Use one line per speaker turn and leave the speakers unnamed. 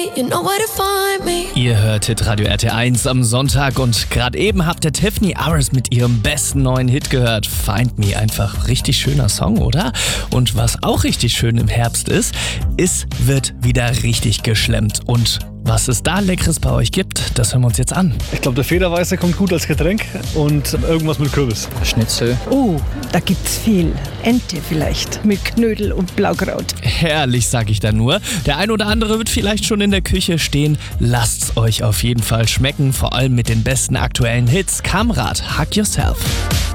You know where to find me.
Ihr hört Hitradio RT1 am Sonntag und gerade eben habt ihr Tiffany Aris mit ihrem besten neuen Hit gehört. Find Me, einfach richtig schöner Song, oder? Und was auch richtig schön im Herbst ist, es wird wieder richtig geschlemmt. Und was es da Leckeres bei euch gibt, das hören wir uns jetzt an.
Ich glaube, der Federweißer kommt gut als Getränk und irgendwas mit Kürbis.
Schnitzel.
Oh, da gibt's viel. Ente vielleicht mit Knödel und Blaukraut.
Herrlich, sag ich da nur. Der ein oder andere wird vielleicht schon in der Küche stehen. Lasst's euch auf jeden Fall schmecken, vor allem mit den besten aktuellen Hits. Kamrat, Hug Yourself.